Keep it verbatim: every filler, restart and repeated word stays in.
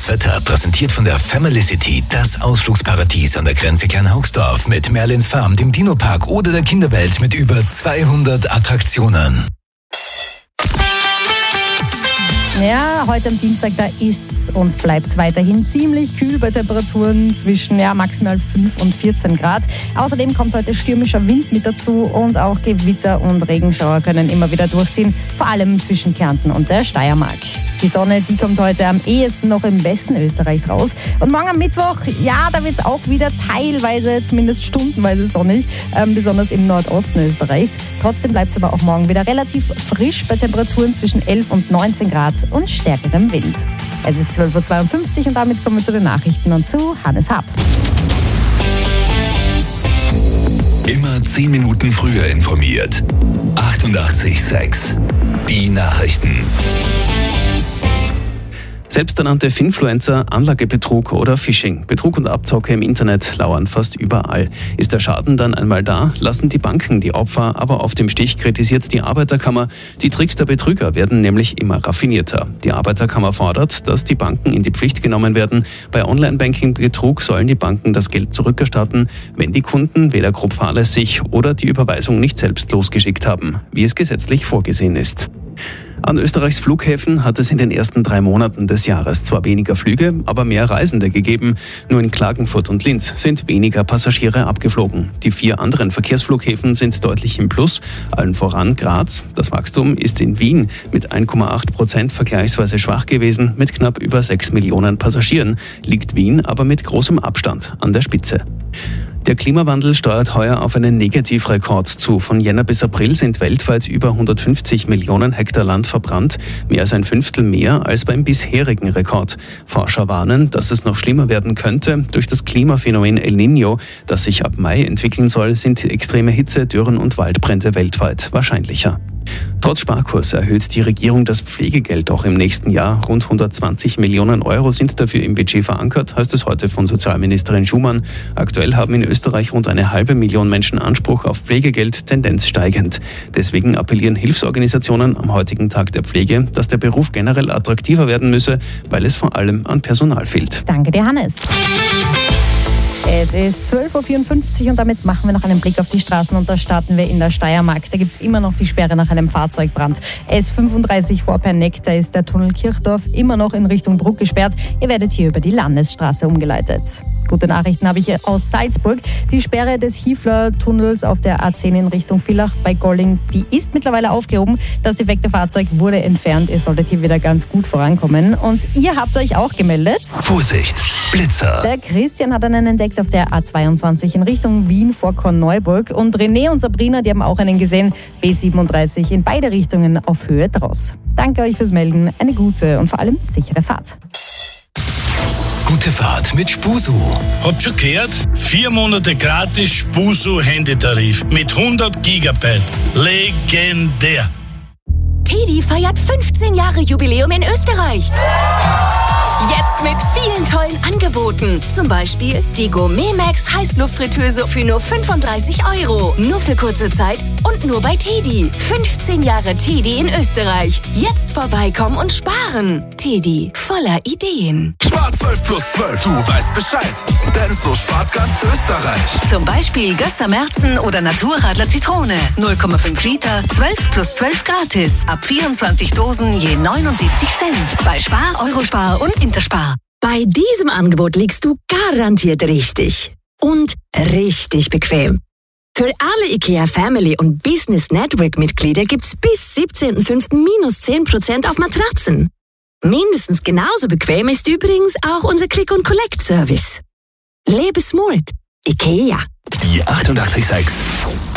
Das Wetter präsentiert von der Family City, das Ausflugsparadies an der Grenze Kleinhaugsdorf mit Merlins Farm, dem Dino-Park oder der Kinderwelt mit über zweihundert Attraktionen. Ja, heute am Dienstag, da ist's und bleibt weiterhin ziemlich kühl bei Temperaturen zwischen ja, maximal fünf und vierzehn Grad. Außerdem kommt heute stürmischer Wind mit dazu und auch Gewitter und Regenschauer können immer wieder durchziehen, vor allem zwischen Kärnten und der Steiermark. Die Sonne, die kommt heute am ehesten noch im Westen Österreichs raus. Und morgen am Mittwoch, ja, da wird's auch wieder teilweise, zumindest stundenweise sonnig, ähm, besonders im Nordosten Österreichs. Trotzdem bleibt es aber auch morgen wieder relativ frisch bei Temperaturen zwischen elf und neunzehn Grad und stärkerem Wind. Es ist zwölf Uhr zweiundfünfzig und damit kommen wir zu den Nachrichten und zu Hannes Happ. Immer zehn Minuten früher informiert. achtundachtzig Komma sechs. Die Nachrichten. Selbsternannte Finfluencer, Anlagebetrug oder Phishing. Betrug und Abzocke im Internet lauern fast überall. Ist der Schaden dann einmal da, lassen die Banken die Opfer aber auf dem Stich, kritisiert die Arbeiterkammer. Die Tricks der Betrüger werden nämlich immer raffinierter. Die Arbeiterkammer fordert, dass die Banken in die Pflicht genommen werden. Bei Online-Banking-Betrug sollen die Banken das Geld zurückerstatten, wenn die Kunden weder grob fahrlässig oder die Überweisung nicht selbst losgeschickt haben, wie es gesetzlich vorgesehen ist. An Österreichs Flughäfen hat es in den ersten drei Monaten des Jahres zwar weniger Flüge, aber mehr Reisende gegeben. Nur in Klagenfurt und Linz sind weniger Passagiere abgeflogen. Die vier anderen Verkehrsflughäfen sind deutlich im Plus, allen voran Graz. Das Wachstum ist in Wien mit eins Komma acht Prozent vergleichsweise schwach gewesen. Mit knapp über sechs Millionen Passagieren liegt Wien aber mit großem Abstand an der Spitze. Der Klimawandel steuert heuer auf einen Negativrekord zu. Von Jänner bis April sind weltweit über hundertfünfzig Millionen Hektar Land verbrannt, mehr als ein Fünftel mehr als beim bisherigen Rekord. Forscher warnen, dass es noch schlimmer werden könnte. Durch das Klimaphänomen El Niño, das sich ab Mai entwickeln soll, sind extreme Hitze, Dürren und Waldbrände weltweit wahrscheinlicher. Trotz Sparkurs erhöht die Regierung das Pflegegeld auch im nächsten Jahr. Rund hundertzwanzig Millionen Euro sind dafür im Budget verankert, heißt es heute von Sozialministerin Schumann. Aktuell haben in Österreich rund eine halbe Million Menschen Anspruch auf Pflegegeld, Tendenz steigend. Deswegen appellieren Hilfsorganisationen am heutigen Tag der Pflege, dass der Beruf generell attraktiver werden müsse, weil es vor allem an Personal fehlt. Danke dir, Hannes. Es ist zwölf Uhr vierundfünfzig und damit machen wir noch einen Blick auf die Straßen und da starten wir in der Steiermark. Da gibt es immer noch die Sperre nach einem Fahrzeugbrand. S fünfunddreißig vor Perneck, da ist der Tunnel Kirchdorf immer noch in Richtung Bruck gesperrt. Ihr werdet hier über die Landesstraße umgeleitet. Gute Nachrichten habe ich aus Salzburg. Die Sperre des Hiefler-Tunnels auf der A zehn in Richtung Villach bei Golling, die ist mittlerweile aufgehoben. Das defekte Fahrzeug wurde entfernt. Ihr solltet hier wieder ganz gut vorankommen. Und ihr habt euch auch gemeldet. Vorsicht, Blitzer. Der Christian hat einen entdeckt auf der A zweiundzwanzig in Richtung Wien vor Korneuburg. Und René und Sabrina, die haben auch einen gesehen. B siebenunddreißig in beide Richtungen auf Höhe draus. Danke euch fürs Melden. Eine gute und vor allem sichere Fahrt. Gute Fahrt mit Spusu. Habt schon gehört? Vier Monate gratis Spusu-Handytarif mit hundert Gigabyte. Legendär. Teddy feiert fünfzehn Jahre Jubiläum in Österreich. Jetzt mit vielen tollen Angeboten. Zum Beispiel die Gourmet Max Heißluftfritteuse für nur fünfunddreißig Euro. Nur für kurze Zeit und nur bei Teddy. fünfzehn Jahre Teddy in Österreich. Jetzt vorbeikommen und sparen. Teddy, voller Ideen. Spar zwölf plus zwölf, du weißt Bescheid. Denn so spart ganz Österreich. Zum Beispiel Gösser Märzen oder Naturradler Zitrone. null Komma fünf Liter, zwölf plus zwölf gratis. Ab vierundzwanzig Dosen je neunundsiebzig Cent. Bei Spar, Eurospar und Interspar. Bei diesem Angebot liegst du garantiert richtig. Und richtig bequem. Für alle IKEA Family und Business Network Mitglieder gibt's bis siebzehnten fünften minus zehn Prozent auf Matratzen. Mindestens genauso bequem ist übrigens auch unser Click-and-Collect-Service. Lebe smart. IKEA. Die achtundachtzig Komma sechs